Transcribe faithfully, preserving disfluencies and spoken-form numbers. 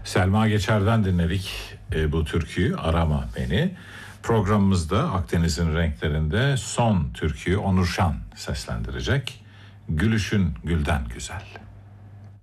Selma Geçer'den dinledik e, bu türküyü, Arama Beni. Programımızda Akdeniz'in renklerinde son türküyü Onur Şan seslendirecek. Gülüşün gülden güzel.